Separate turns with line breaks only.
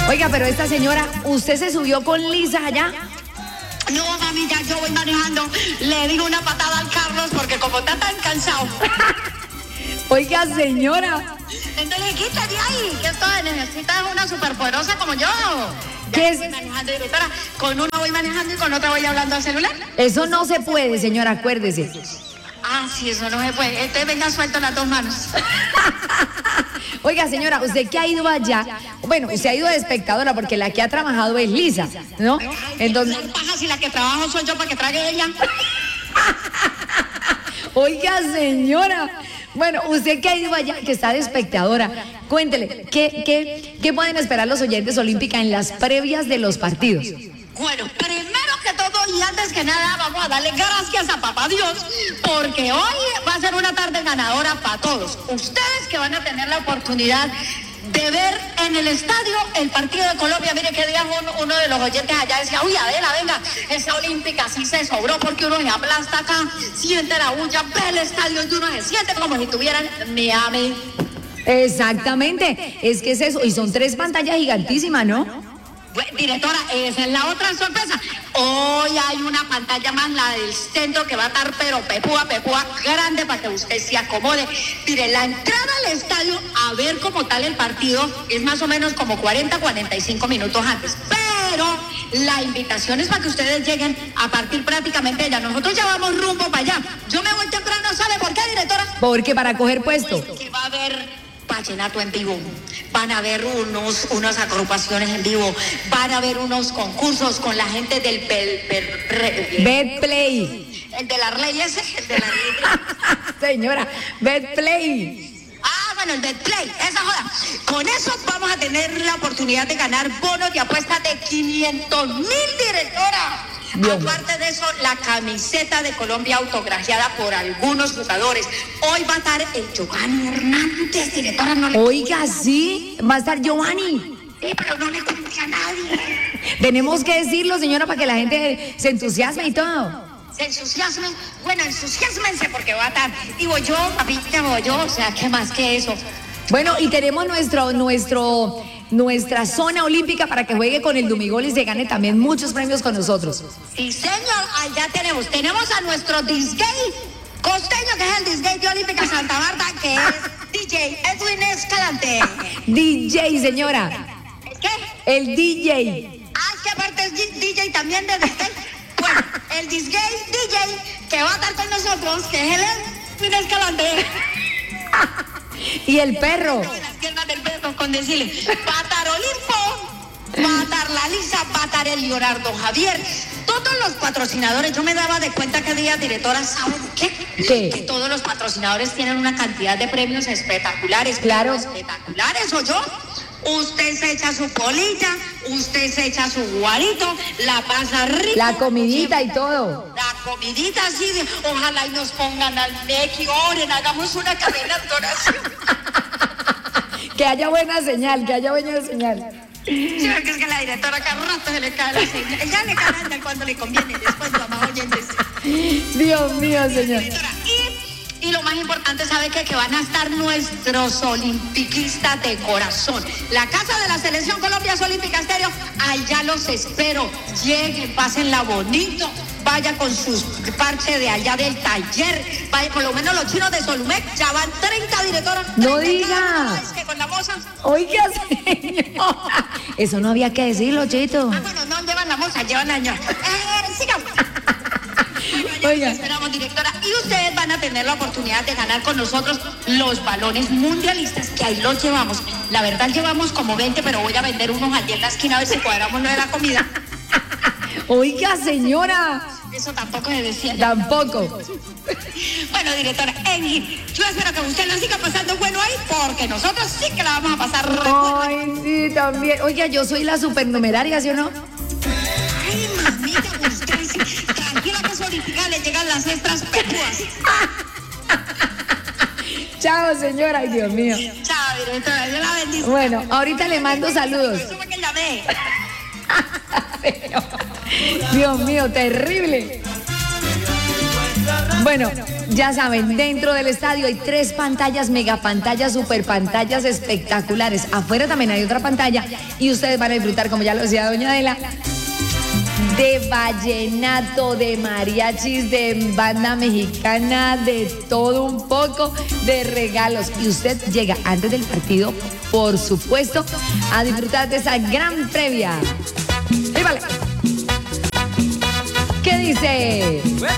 Oiga, pero esta señora, ¿usted se subió con Lisa allá?
No, mami, ya yo voy manejando. Le digo una patada al Carlos porque como está tan cansado.
Oiga, señora.
Entonces, quítate ahí, que esto necesita una superpoderosa como yo.
¿Qué es?
Voy manejando, directora. Con una voy manejando y con otra voy hablando al celular.
Eso no se puede, señora, acuérdese.
Ah, sí, eso no se puede. Entonces venga suelto las dos manos.
Oiga, señora, usted que ha ido allá, bueno, usted ha ido de espectadora porque la que ha trabajado es Lisa, ¿no? Entonces,
si la que trabajo soy yo para que trague ella.
oiga, señora, bueno, usted que ha ido allá, que está de espectadora, cuéntele, ¿qué pueden esperar los oyentes olímpicos en las previas de los partidos?
Bueno, primero que todo y antes que nada vamos a darle gracias a papá Dios porque hoy va a ser una tarde ganadora para todos. Ustedes que van a tener la oportunidad de ver en el estadio el partido de Colombia. Mire que día uno de los oyentes allá decía, uy, Adela, venga, esa olímpica sí se sobró porque uno se aplasta acá, siente la bulla, ve el estadio y uno se siente como si tuvieran Miami.
Exactamente, es que es eso, y son 3 pantallas gigantísimas, ¿no?
Bueno, directora, esa es la otra sorpresa. Hoy hay una pantalla más, la del centro, que va a estar pero pepúa, grande para que usted se acomode. Mire, la entrada al estadio a ver como tal el partido es más o menos como 45 minutos antes. Pero la invitación es para que ustedes lleguen a partir prácticamente de ya. Nosotros ya vamos rumbo para allá. Yo me voy temprano, ¿sabe por qué, directora?
Porque para coger puesto.
Pues que va a haber vallenato en vivo, van a haber unas agrupaciones en vivo, van a haber unos concursos con la gente del
Betplay.
El de la ley ese, el de la ley.
Señora, Betplay.
Ah, bueno, el Betplay, esa joda. Con eso vamos a tener la oportunidad de ganar bonos de apuesta de 500.000, directora.
Dios.
Aparte de eso, la camiseta de Colombia autografiada por algunos jugadores. Hoy va a estar el Giovanni Hernández, directora. No le...
Oiga, sí, va a estar Giovanni.
Sí, pero no le conté a nadie.
Tenemos que decirlo, señora, para que la gente se entusiasme y todo.
Se entusiasmen. Bueno, entusiasmense porque va a estar. Y voy yo, papita, voy yo. O sea, ¿qué más que eso?
Bueno, y tenemos nuestra zona olímpica para que juegue con el Dumigol y se gane también muchos premios con nosotros.
Sí, señor, allá tenemos a nuestro DJ costeño, que es el DJ de Olímpica Santa Marta, que es DJ Edwin Escalante.
DJ, señora.
¿Qué?
El DJ.
Ah, que aparte es DJ también de DJ. Bueno, el DJ que va a estar con nosotros, que es el Edwin Escalante.
Y el perro.
Las piernas del perro, con decirle, va a estar Olimpo, va a estar la Lisa, va a estar el Leonardo Javier. Todos los patrocinadores, yo me daba de cuenta que día, directora, ¿saben qué?
¿Qué?
Que todos los patrocinadores tienen una cantidad de premios espectaculares.
Claro.
Espectaculares, ¿o yo? Usted se echa su polilla, usted se echa su guarito, la pasa rico.
La comidita y todo.
La comidita así de, ojalá y nos pongan al Neki, oren, hagamos una cadena de oración.
Que haya buena señal, que haya buena señal.
Sí, porque es que la directora cada rato se le cae la señal. Ella le cae cuando le conviene, después la más oyentes.
Dios mío, señor.
Y lo más importante, ¿sabe qué? Que van a estar nuestros olimpiquistas de corazón. La casa de la Selección Colombia es Olímpica Estéreo. Allá los espero. Lleguen, pásenla bonito. Vaya con sus parches de allá del taller. Vaya, por lo menos los chinos de Solumec. Ya van 30, directora.
No diga.
Es que con la moza.
Oiga, señor. Eso no había que decirlo, Chito.
Ah, bueno, no llevan la moza, llevan la ña. Sigamos.
Oiga.
Esperamos, directora. Y ustedes van a tener la oportunidad de ganar con nosotros los balones mundialistas, que ahí los llevamos. La verdad llevamos como 20, pero voy a vender unos allí en la esquina a ver si cuadramos lo de la comida.
Oiga, señora.
Eso tampoco se decía.
Tampoco.
Bueno, directora, en fin, yo espero que usted la siga pasando bueno ahí, porque nosotros sí que la vamos a pasar re bueno.
Ay, sí, también. Oiga, yo soy la supernumeraria, ¿sí o no?
Ay, mamita, usted sí. Tranquila que su original le llegan las extras pepúas.
Chao, señora. Ay, Dios mío.
Chao, directora, Dios la bendiga.
Bueno, ahorita le mando saludos.
Eso fue que llamé.
Dios mío, terrible. Bueno, ya saben, dentro del estadio hay 3 pantallas, megapantallas, superpantallas espectaculares. Afuera también hay otra pantalla y ustedes van a disfrutar, como ya lo decía doña Adela, de vallenato, de mariachis, de banda mexicana, de todo un poco, de regalos. Y usted llega antes del partido, por supuesto, a disfrutar de esa gran previa. ¡Y vale! ¿Qué dice?